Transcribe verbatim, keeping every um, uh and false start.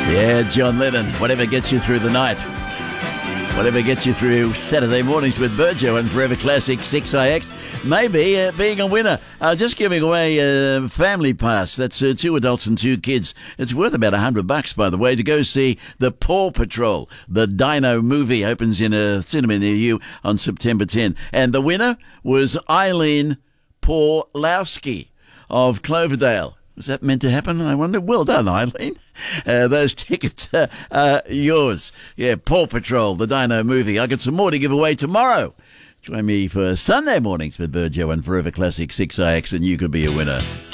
Yeah, John Lennon, whatever gets you through the night. Whatever gets you through Saturday mornings with Burjo and Forever Classic six I X. Maybe uh, being a winner. Uh, just giving away a family pass. That's uh, two adults and two kids. It's worth about a hundred bucks, by the way, to go see the Paw Patrol. The Dino movie opens in a cinema near you on September tenth. And the winner was Eileen Pawlowski of Cloverdale. Was that meant to happen? I wonder. Well done, Eileen. Uh, those tickets are uh, yours. Yeah, Paw Patrol, the Dino movie. I got some more to give away tomorrow. Join me for Sunday mornings with Burjo and Forever Classic six I X, and you could be a winner.